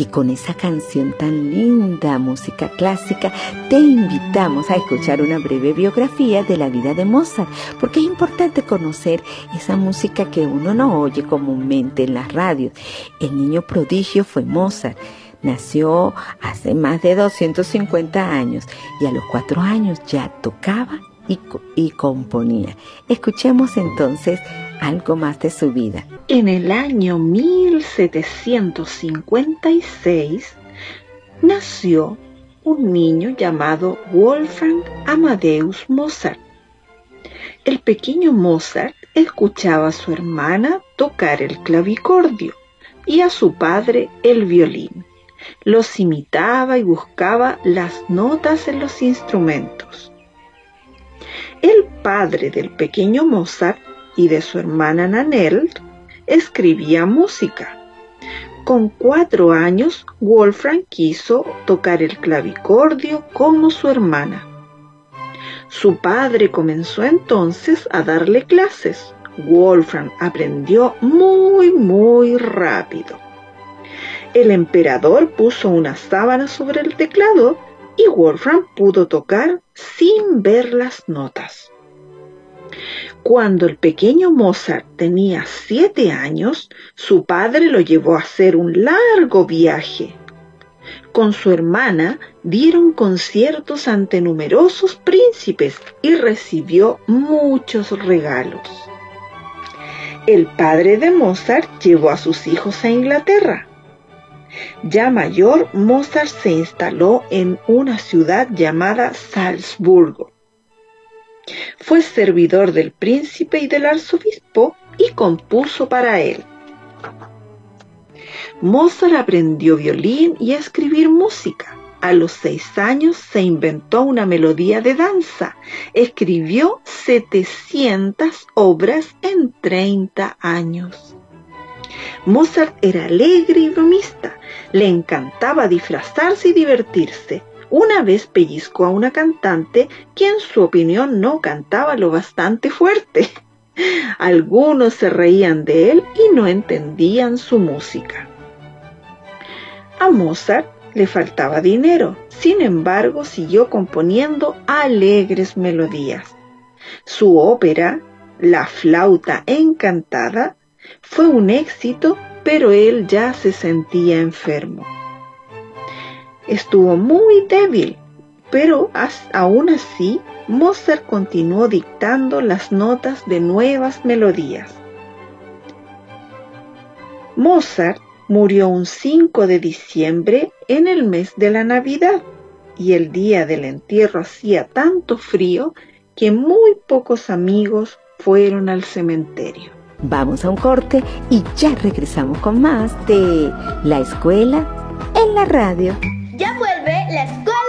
Y con esa canción tan linda, música clásica, te invitamos a escuchar una breve biografía de la vida de Mozart, porque es importante conocer esa música que uno no oye comúnmente en las radios. El niño prodigio fue Mozart. Nació hace más de 250 años y a los 4 años ya tocaba y componía. Escuchemos entonces algo más de su vida. En el año 1756 nació un niño llamado Wolfgang Amadeus Mozart. El pequeño Mozart escuchaba a su hermana tocar el clavicordio y a su padre el violín. Los imitaba y buscaba las notas en los instrumentos. El padre del pequeño Mozart y de su hermana Nannerl escribía música. Con 4 años, Wolfgang quiso tocar el clavicordio como su hermana. Su padre comenzó entonces a darle clases. Wolfgang aprendió muy rápido. El emperador puso una sábana sobre el teclado y Wolfgang pudo tocar sin ver las notas. Cuando el pequeño Mozart tenía 7 años, su padre lo llevó a hacer un largo viaje. Con su hermana dieron conciertos ante numerosos príncipes y recibió muchos regalos. El padre de Mozart llevó a sus hijos a Inglaterra. Ya mayor, Mozart se instaló en una ciudad llamada Salzburgo. Fue servidor del príncipe y del arzobispo y compuso para él. Mozart aprendió violín y a escribir música. A los 6 años se inventó una melodía de danza. Escribió 700 obras en 30 años. Mozart era alegre y bromista. Le encantaba disfrazarse y divertirse. Una vez pellizcó a una cantante que en su opinión no cantaba lo bastante fuerte. Algunos se reían de él y no entendían su música. A Mozart le faltaba dinero, sin embargo siguió componiendo alegres melodías. Su ópera, La flauta encantada, fue un éxito, pero él ya se sentía enfermo. Estuvo muy débil, pero aún así Mozart continuó dictando las notas de nuevas melodías. Mozart murió un 5 de diciembre en el mes de la Navidad, y el día del entierro hacía tanto frío que muy pocos amigos fueron al cementerio. Vamos a un corte y ya regresamos con más de La Escuela en la Radio. Ya vuelve La Escuela